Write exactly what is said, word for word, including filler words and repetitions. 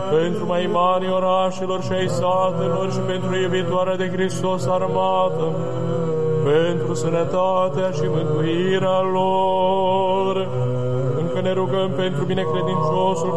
pentru mai mari orașelor și ai satelor și pentru iubitoarea de Hristos armată, pentru sănătatea și mântuirea lor. Încă ne rugăm pentru binecredinciosul